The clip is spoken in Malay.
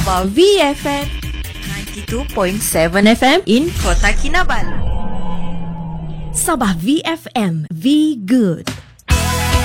Sabah VFM 92.7 FM in Kota Kinabalu. Sabah VFM, V Good.